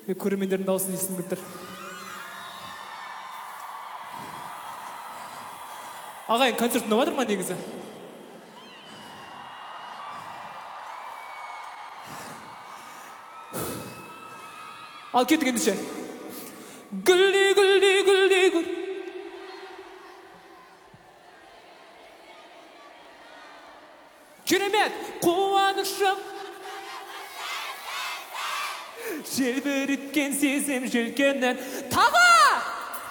Көрермендердің дауысын естігім келіп тұр. Ағайын, концерт ұнап жатыр ма негізі? Ал кеттік ендеше. Гүлдей, гүлдей, гүлдей, гүл. Керемет, қуанышым. Желбіреткен сезім желкеннен. Тағы!